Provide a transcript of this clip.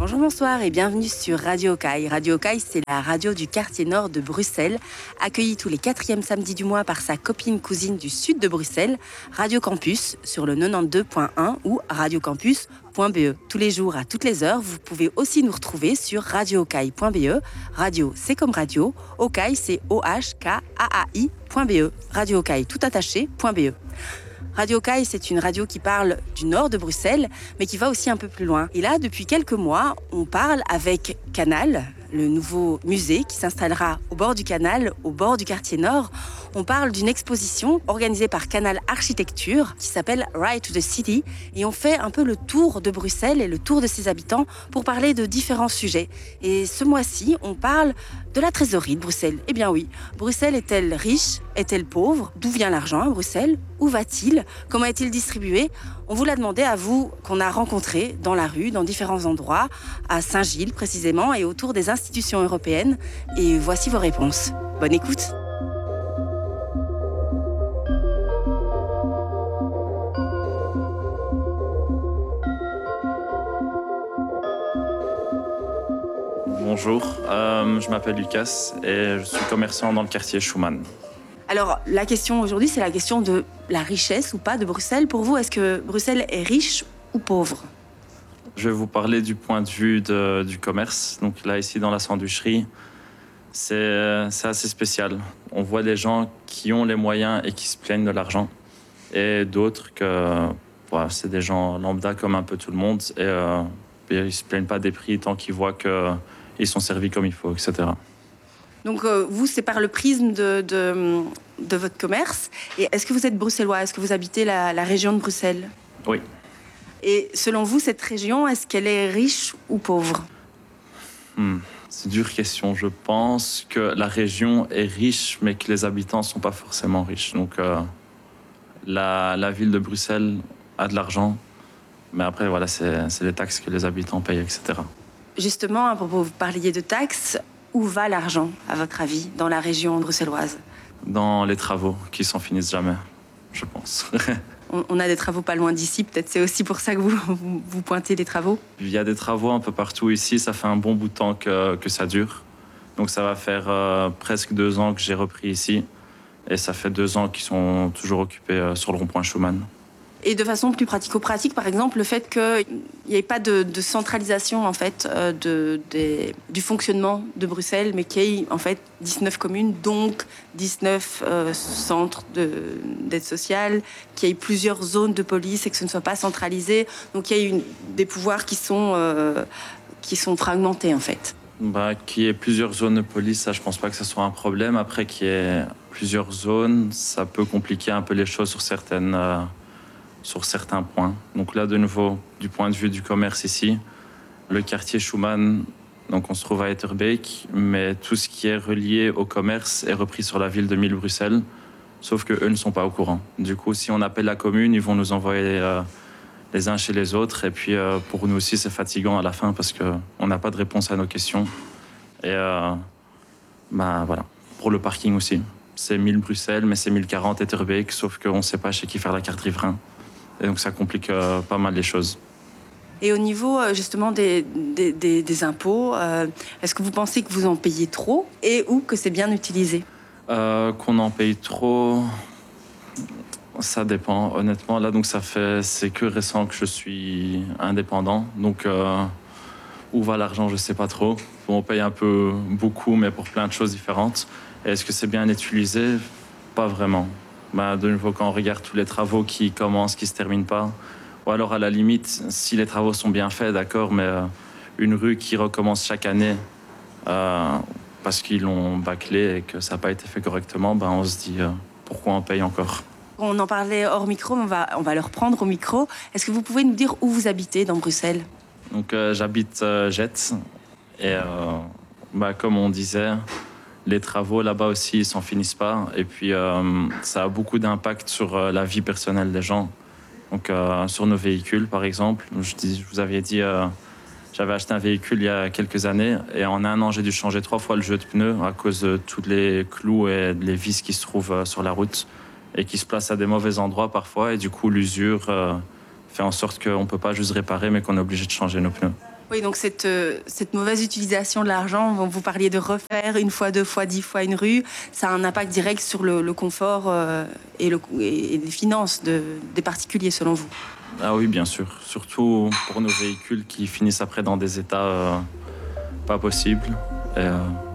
Bonjour, bonsoir et bienvenue sur Radio Caille. Radio Caille, c'est la radio du quartier nord de Bruxelles, accueillie tous les 4e samedis du mois par sa copine cousine du sud de Bruxelles, Radio Campus, sur le 92.1 ou radiocampus.be. Tous les jours, à toutes les heures, vous pouvez aussi nous retrouver sur radiocaille.be. Radio, c'est comme radio. Ocaille, c'est OHKAAI.be. Radio Ocaille, tout attaché.be. Radio Caille, c'est une radio qui parle du nord de Bruxelles, mais qui va aussi un peu plus loin. Et là, depuis quelques mois, on parle avec Canal, le nouveau musée qui s'installera au bord du canal, au bord du quartier nord. On parle d'une exposition organisée par Canal Architecture qui s'appelle Ride to the City. Et on fait un peu le tour de Bruxelles et le tour de ses habitants pour parler de différents sujets. Et ce mois-ci, on parle de la trésorerie de Bruxelles. Eh bien oui, Bruxelles est-elle riche? Est-elle pauvre? D'où vient l'argent à Bruxelles? Où va-t-il? Comment est-il distribué? On vous l'a demandé à vous qu'on a rencontré dans la rue, dans différents endroits, à Saint-Gilles précisément et autour des institutions européennes. Et voici vos réponses. Bonne écoute. Bonjour, je m'appelle Lucas et je suis commerçant dans le quartier Schumann. Alors, la question aujourd'hui, c'est la question de la richesse ou pas de Bruxelles. Pour vous, est-ce que Bruxelles est riche ou pauvre? Je vais vous parler du point de vue du commerce. Donc là, ici, dans la sandwicherie, c'est assez spécial. On voit des gens qui ont les moyens et qui se plaignent de l'argent. Et d'autres que c'est des gens lambda comme un peu tout le monde. Et ils ne se plaignent pas des prix tant qu'ils voient qu'ils sont servis comme il faut, etc. Donc vous, c'est par le prisme de votre commerce. Et est-ce que vous êtes bruxellois? Est-ce que vous habitez la région de Bruxelles? Oui. Et selon vous, cette région, est-ce qu'elle est riche ou pauvre? C'est une dure question. Je pense que la région est riche, mais que les habitants ne sont pas forcément riches. Donc la ville de Bruxelles a de l'argent, mais après, voilà, c'est les taxes que les habitants payent, etc. Justement, à propos, vous parliez de taxes. Où va l'argent, à votre avis, dans la région bruxelloise? Dans les travaux qui s'en finissent jamais, je pense. On a des travaux pas loin d'ici, peut-être c'est aussi pour ça que vous pointez les travaux? Il y a des travaux un peu partout ici, ça fait un bon bout de temps que ça dure. Donc ça va faire presque 2 ans que j'ai repris ici. Et ça fait 2 ans qu'ils sont toujours occupés sur le rond-point Schumann. Et de façon plus pratico-pratique, par exemple, le fait qu'il n'y ait pas de centralisation en fait, du fonctionnement de Bruxelles, mais qu'il y ait en fait 19 communes, donc 19 centres d'aide sociale, qu'il y ait plusieurs zones de police et que ce ne soit pas centralisé. Donc il y a des pouvoirs qui sont fragmentés en fait. Qu'il y ait plusieurs zones de police, ça je pense pas que ce soit un problème. Après qu'il y ait plusieurs zones, ça peut compliquer un peu les choses sur certains points. Donc là, de nouveau, du point de vue du commerce ici, le quartier Schumann, donc on se trouve à Etterbeek, mais tout ce qui est relié au commerce est repris sur la ville de Mille-Bruxelles, sauf qu'eux ne sont pas au courant. Du coup, si on appelle la commune, ils vont nous envoyer les uns chez les autres, et puis pour nous aussi, c'est fatigant à la fin parce qu'on n'a pas de réponse à nos questions. Et voilà, pour le parking aussi. C'est Mille-Bruxelles, mais c'est 1040 Etterbeek, sauf qu'on ne sait pas chez qui faire la carte riverain. Et donc ça complique pas mal les choses. Et au niveau justement des impôts, est-ce que vous pensez que vous en payez trop et ou que c'est bien utilisé? Qu'on en paye trop, ça dépend. Honnêtement, là, donc c'est que récent que je suis indépendant. Donc où va l'argent, je sais pas trop. On paye un peu beaucoup, mais pour plein de choses différentes. Et est-ce que c'est bien utilisé? Pas vraiment. De nouveau, quand on regarde tous les travaux qui commencent, qui se terminent pas, ou alors à la limite, si les travaux sont bien faits, d'accord, mais une rue qui recommence chaque année parce qu'ils l'ont bâclée et que ça n'a pas été fait correctement, on se dit pourquoi on paye encore? On en parlait hors micro, mais on va le reprendre au micro. Est-ce que vous pouvez nous dire où vous habitez dans Bruxelles? Donc j'habite Jette et comme on disait, les travaux là-bas aussi, ils s'en finissent pas. Et puis, ça a beaucoup d'impact sur la vie personnelle des gens. Donc, sur nos véhicules, par exemple. Je vous avais dit, j'avais acheté un véhicule il y a quelques années. Et en 1 an, j'ai dû changer 3 fois le jeu de pneus à cause de tous les clous et les vis qui se trouvent sur la route et qui se placent à des mauvais endroits parfois. Et du coup, l'usure fait en sorte qu'on ne peut pas juste réparer, mais qu'on est obligé de changer nos pneus. Oui, donc cette mauvaise utilisation de l'argent, vous parliez de refaire une fois, 2 fois, 10 fois une rue, ça a un impact direct sur le confort et les finances des particuliers, selon vous? Ah oui, bien sûr. Surtout pour nos véhicules qui finissent après dans des états pas possibles. Et,